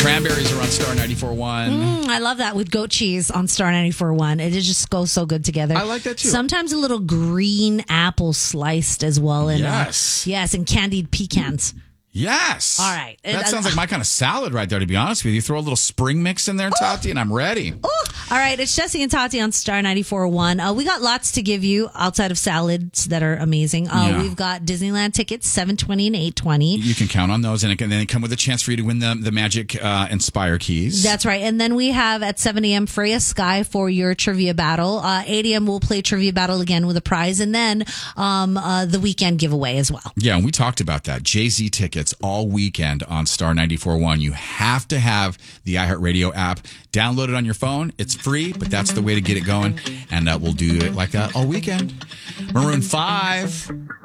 Cranberries are on Star 94.1. I love that with goat cheese on Star 94.1. It just goes so good together. I like that too. Sometimes a little green apple sliced as well. Yes, and candied pecans. Yes. All right. That sounds like my kind of salad right there, to be honest with you. Throw a little spring mix in there, Tati, and I'm ready. All right. It's Jesse and Tati on Star 94.1. We got lots to give you outside of salads that are amazing. We've got Disneyland tickets, $7.20 and $8.20. You can count on those, and then they come with a chance for you to win the Magic Inspire keys. That's right. And then we have at 7 a.m. Freya Sky for your trivia battle. 8 a.m. we'll play trivia battle again with a prize. And then the weekend giveaway as well. Yeah, and we talked about that. Jay-Z tickets all weekend on Star 94.1. You have to have the iHeartRadio app. Download it on your phone. It's free, but that's the way to get it going. And we'll do it like that all weekend. Maroon 5.